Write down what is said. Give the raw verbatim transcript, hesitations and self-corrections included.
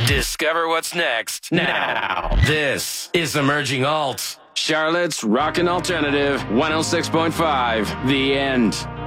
Discover what's next now. This is Emerging Alt. Charlotte's Rockin' Alternative one oh six point five. The End.